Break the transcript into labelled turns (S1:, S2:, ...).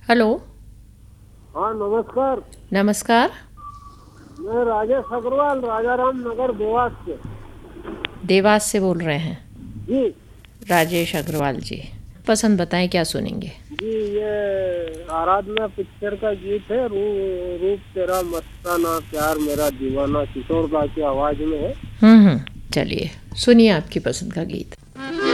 S1: Hello.
S2: हाँ नमस्कार।
S1: नमस्कार।
S2: मैं राजेश अग्रवाल राजाराम नगर देवास से।
S1: देवास से बोल रहे हैं?
S2: जी
S1: राजेश अग्रवाल जी, पसंद बताएं, क्या सुनेंगे?
S2: जी, ये आराधना पिक्चर का गीत है। रूप तेरा मस्ताना प्यार मेरा दीवाना, किशोर दा की आवाज में है।
S1: चलिए सुनिए आपकी पसंद का गीत।